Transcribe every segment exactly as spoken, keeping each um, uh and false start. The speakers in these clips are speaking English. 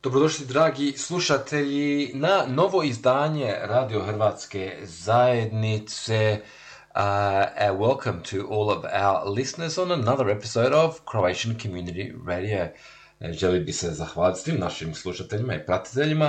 Dobrodošli dragi slušatelji na novo izdanje Radio Hrvatske zajednice. Uh, and welcome to all of our listeners on another episode of Croatian Community Radio. Želi bi se zahvaliti svim našim slušateljima i pratiteljima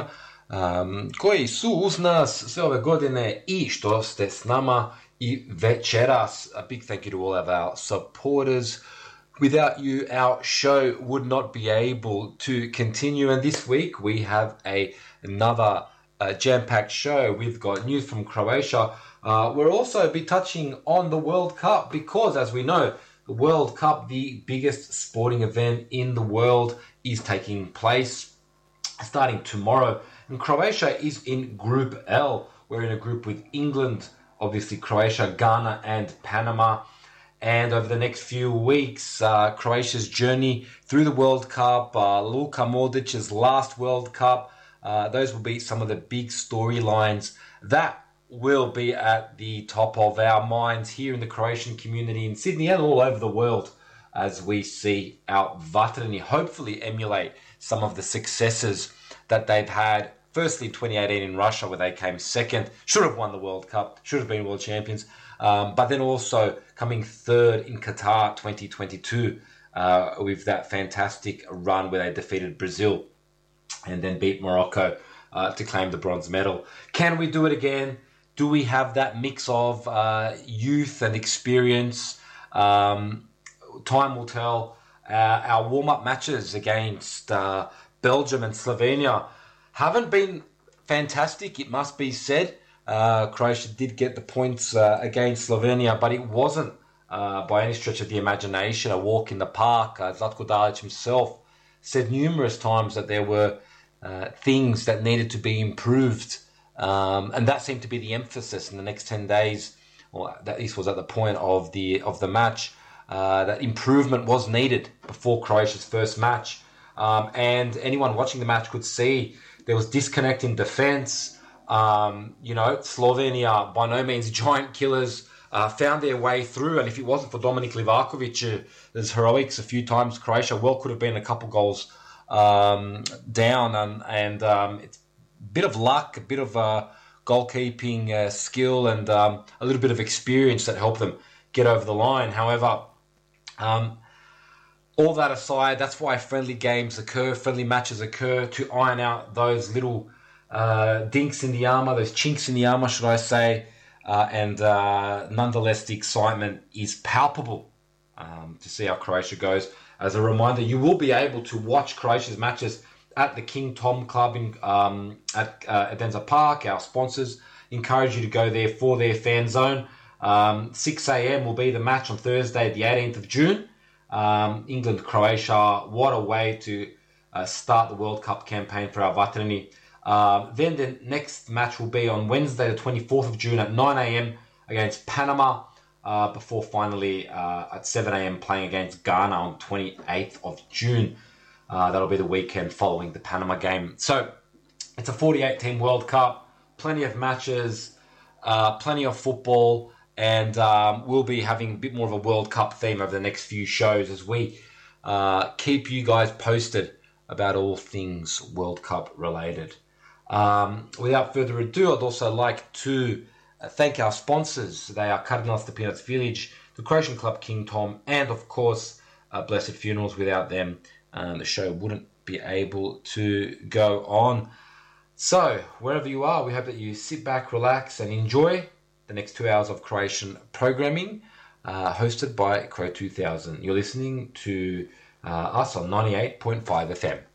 um, koji su uz nas sve ove godine i što ste s nama i večeras. A big thank you to all of our supporters. Without you, our show would not be able to continue. And this week we have a another uh, jam-packed show. We've got news from Croatia. Uh, we'll also be touching on the World Cup because, as we know, the World Cup, the biggest sporting event in the world, is taking place starting tomorrow. And Croatia is in Group L. We're in a group with England, obviously Croatia, Ghana, and Panama. And over the next few weeks, uh, Croatia's journey through the World Cup, uh, Luka Modric's last World Cup, uh, those will be some of the big storylines that will be at the top of our minds here in the Croatian community in Sydney and all over the world as we see our Vatreni hopefully emulate some of the successes that they've had. Firstly, twenty eighteen in Russia, where they came second, should have won the World Cup, should have been world champions. Um, but then also coming third in Qatar twenty twenty-two uh, with that fantastic run where they defeated Brazil and then beat Morocco uh, to claim the bronze medal. Can we do it again? Do we have that mix of uh, youth and experience? Um, time will tell. Uh, our warm-up matches against uh, Belgium and Slovenia haven't been fantastic, it must be said. Uh, Croatia did get the points uh, against Slovenia, but it wasn't uh, by any stretch of the imagination a walk in the park. Uh, Zlatko Dalic himself said numerous times that there were uh, things that needed to be improved, um, and that seemed to be the emphasis in the next ten days. Well, that this was at the point of the of the match. Uh, that improvement was needed before Croatia's first match, um, and anyone watching the match could see there was disconnect in defence. Um, you know, Slovenia, by no means giant killers, uh, found their way through. And if it wasn't for Dominik Livakovic's heroics a few times, Croatia well could have been a couple goals um, down. And, and um, it's a bit of luck, a bit of uh, goalkeeping uh, skill, and um, a little bit of experience that helped them get over the line. However, um, all that aside, that's why friendly games occur, friendly matches occur, to iron out those little Uh, dinks in the armour, those chinks in the armour, should I say, uh, and uh, nonetheless the excitement is palpable um, to see how Croatia goes. As a reminder, you will be able to watch Croatia's matches at the King Tom Club in, um, at uh, Edinburgh Park. Our sponsors encourage you to go there for their fan zone. Um, six a.m. will be the match on Thursday, the eighteenth of June. Um, England-Croatia, what a way to uh, start the World Cup campaign for our Vatreni. Uh, then the next match will be on Wednesday, the twenty-fourth of June at nine a.m. against Panama, uh, before finally uh, at seven a.m. playing against Ghana on twenty-eighth of June. Uh, that'll be the weekend following the Panama game. So it's a forty-eight team World Cup, plenty of matches, uh, plenty of football, and um, we'll be having a bit more of a World Cup theme over the next few shows as we uh, keep you guys posted about all things World Cup related. Um, without further ado, I'd also like to uh, thank our sponsors. They are Kardinal Stepinac Village, the Croatian Club King Tom, and of course uh, Blessed Funerals. Without them, um, the show wouldn't be able to go on. So, wherever you are, we hope that you sit back, relax, and enjoy the next two hours of Croatian programming, uh, hosted by Crow two thousand. You're listening to uh, us on ninety-eight point five F M.